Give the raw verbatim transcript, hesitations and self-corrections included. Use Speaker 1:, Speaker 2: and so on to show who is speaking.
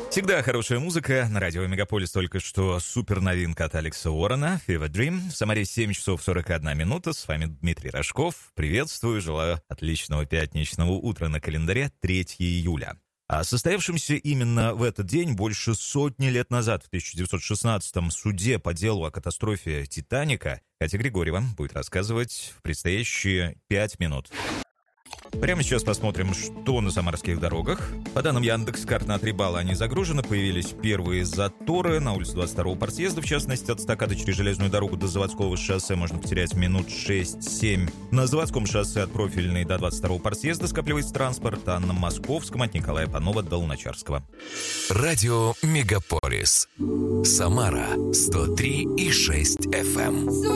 Speaker 1: Всегда хорошая музыка. На радио Мегаполис только что супер новинка от Алекса Уоррена «Fever Dream». В Самаре семь часов сорок одна минута. С вами Дмитрий Рожков. Приветствую, желаю отличного пятничного утра на календаре третьего июля. О состоявшемся именно в этот день больше сотни лет назад, в тысяча девятьсот шестнадцатом, суде по делу о катастрофе «Титаника» Катя Григорьева будет рассказывать в предстоящие пять минут. Прямо сейчас посмотрим, что на самарских дорогах. По данным Яндекс.Карт, на три балла они загружены. Появились первые заторы. На улице двадцать второго партсъезда, в частности, от стакады через железную дорогу до Заводского шоссе можно потерять минут шесть-семь. На Заводском шоссе от Профильной до двадцать второго партсъезда скапливается транспорт, а на Московском от Николая Панова до Луначарского.
Speaker 2: Радио Мегаполис. Самара сто три и шесть эф эм.